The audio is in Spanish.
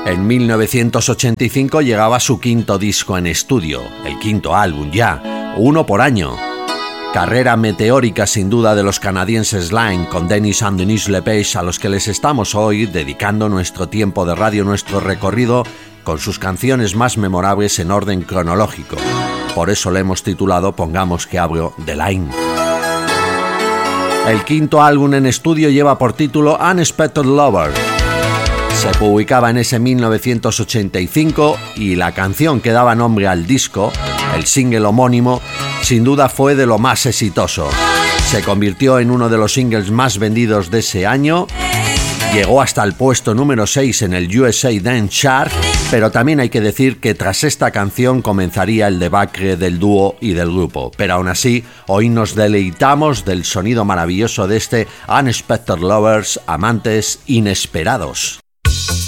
En 1985 llegaba su quinto disco en estudio, el quinto álbum ya, uno por año. Carrera meteórica sin duda de los canadienses Line con Dennis and Denise LePage, a los que les estamos hoy dedicando nuestro tiempo de radio, nuestro recorrido con sus canciones más memorables en orden cronológico. Por eso le hemos titulado Pongamos que abro The Line. El quinto álbum en estudio lleva por título Unexpected Lover. Se publicaba en ese 1985 y la canción que daba nombre al disco, el single homónimo, sin duda fue de lo más exitoso. Se convirtió en uno de los singles más vendidos de ese año, llegó hasta el puesto número 6 en el USA Dance Chart, pero también hay que decir que tras esta canción comenzaría el debacle del dúo y del grupo. Pero aún así, hoy nos deleitamos del sonido maravilloso de este Unexpected Lovers, amantes inesperados.